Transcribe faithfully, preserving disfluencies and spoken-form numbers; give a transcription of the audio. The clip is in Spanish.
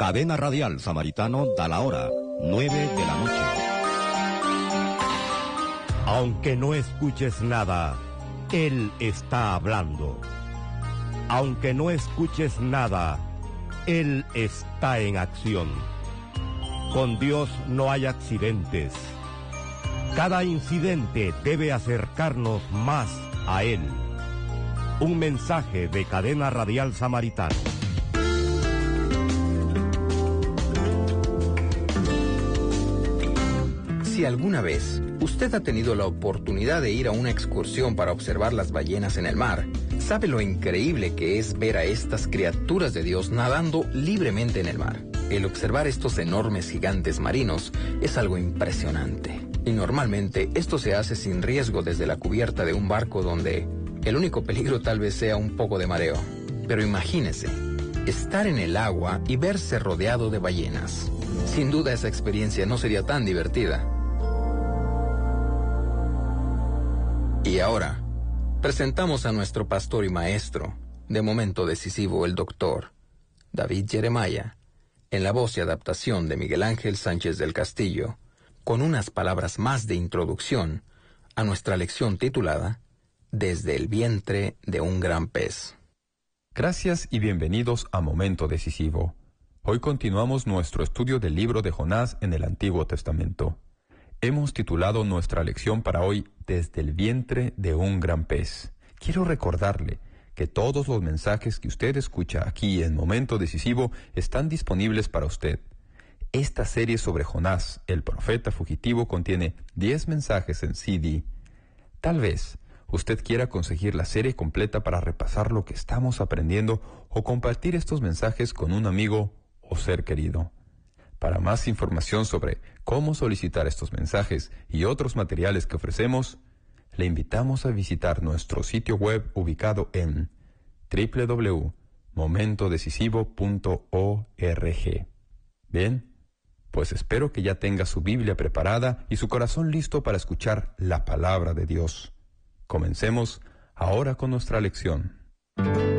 Cadena Radial Samaritano da la hora, nueve de la noche. Aunque no escuches nada, Él está hablando. Aunque no escuches nada, Él está en acción. Con Dios no hay accidentes. Cada incidente debe acercarnos más a Él. Un mensaje de Cadena Radial Samaritano. Si alguna vez usted ha tenido la oportunidad de ir a una excursión para observar las ballenas en el mar, sabe lo increíble que es ver a estas criaturas de Dios nadando libremente en el mar. El observar estos enormes gigantes marinos es algo impresionante. Y normalmente esto se hace sin riesgo desde la cubierta de un barco donde el único peligro tal vez sea un poco de mareo. Pero imagínese, estar en el agua y verse rodeado de ballenas. Sin duda esa experiencia no sería tan divertida. Y ahora, presentamos a nuestro pastor y maestro, de momento decisivo, el doctor David Jeremiah, en la voz y adaptación de Miguel Ángel Sánchez del Castillo, con unas palabras más de introducción a nuestra lección titulada Desde el vientre de un gran pez. Gracias y bienvenidos a Momento Decisivo. Hoy continuamos nuestro estudio del libro de Jonás en el Antiguo Testamento. Hemos titulado nuestra lección para hoy Desde el vientre de un gran pez. Quiero recordarle que todos los mensajes que usted escucha aquí en Momento Decisivo están disponibles para usted. Esta serie sobre Jonás, el profeta fugitivo, contiene diez mensajes en C D. Tal vez usted quiera conseguir la serie completa para repasar lo que estamos aprendiendo o compartir estos mensajes con un amigo o ser querido. Para más información sobre cómo solicitar estos mensajes y otros materiales que ofrecemos, le invitamos a visitar nuestro sitio web ubicado en doble u doble u doble u punto momento decisivo punto org. Bien, pues espero que ya tenga su Biblia preparada y su corazón listo para escuchar la palabra de Dios. Comencemos ahora con nuestra lección.